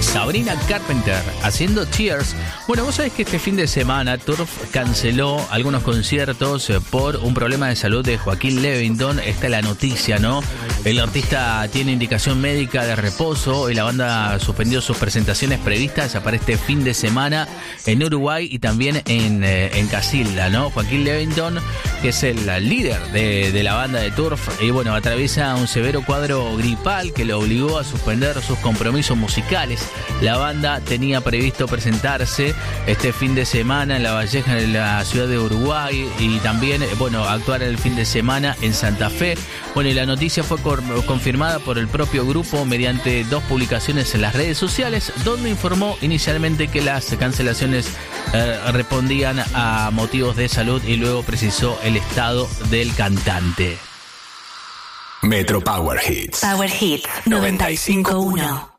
Sabrina Carpenter haciendo Cheers. Bueno, vos sabés que este fin de semana Turf canceló algunos conciertos por un problema de salud de Joaquín Levington. Esta es la noticia, ¿no? El artista tiene indicación médica de reposo y la banda suspendió sus presentaciones previstas para este fin de semana en Uruguay y también en Casilda, ¿no? Joaquín Levington, que es el líder de la banda de Turf, y bueno, atraviesa un severo cuadro gripal que lo obligó a suspender sus compromisos musicales. La banda tenía previsto presentarse este fin de semana en La Valleja, en la ciudad de Uruguay, y también, bueno, actuar el fin de semana en Santa Fe. Bueno, y la noticia fue confirmada por el propio grupo mediante 2 publicaciones en las redes sociales, donde informó inicialmente que las cancelaciones respondían a motivos de salud y luego precisó el estado del cantante. Metro Power Hits. Power Hits 95.1.